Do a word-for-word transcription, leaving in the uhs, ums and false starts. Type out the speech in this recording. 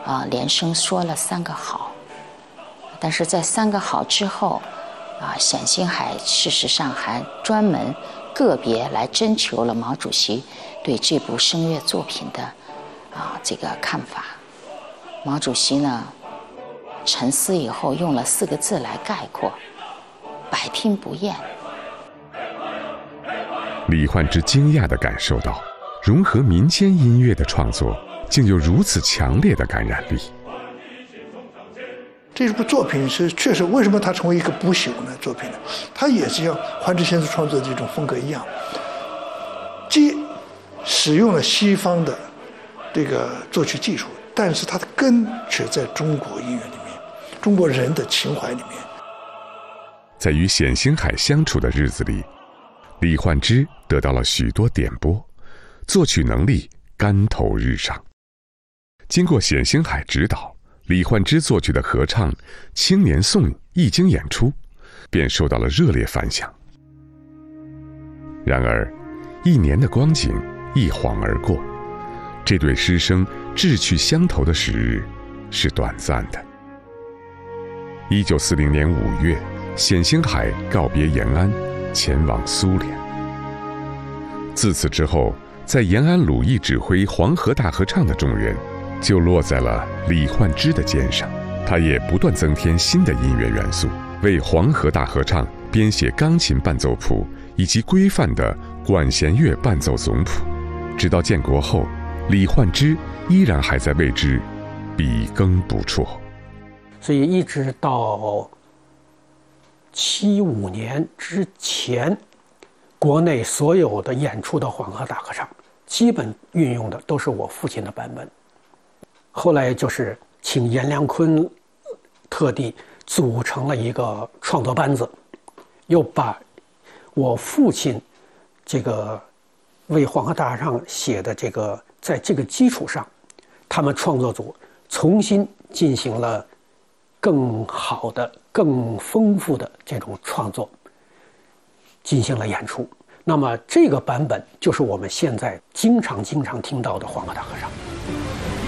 啊、呃、连声说了三个好。但是在三个好之后，啊、呃，冼星海事实上还专门个别来征求了毛主席对这部声乐作品的啊、呃、这个看法。毛主席呢沉思以后，用了四个字来概括：百听不厌。 李焕之惊讶地感受到，融合民间音乐的创作竟有如此强烈的感染力。 这部作品是确实，为什么它成为一个不朽呢？作品呢，它也是像桓之先生创作的这种风格一样，既使用了西方的这个作曲技术，但是它的根却在中国音乐里面，中国人的情怀里面。 在与冼星海相处的日子里，李焕之得到了许多点拨，作曲能力竿头日上。经过冼星海指导，李焕之作曲的合唱《青年颂》一经演出，便受到了热烈反响。然而，一年的光景一晃而过，这对师生志趣相投的时日是短暂的。一九四零年五月，冼星海告别延安，前往苏联。自此之后，在延安鲁艺指挥黄河大合唱的重任就落在了李焕之的肩上，他也不断增添新的音乐元素，为黄河大合唱编写钢琴伴奏谱以及规范的管弦乐伴奏总谱。直到建国后，李焕之依然还在为之笔耕不辍。 所以一直到七五年之前，国内所有的演出的黄河大合唱，基本运用的都是我父亲的版本。后来就是请阎良坤特地组成了一个创作班子，又把我父亲这个为黄河大合唱写的这个，在这个基础上，他们创作组重新进行了更好的、更丰富的这种创作，进行了演出。那么这个版本就是我们现在经常经常听到的黄河大合唱。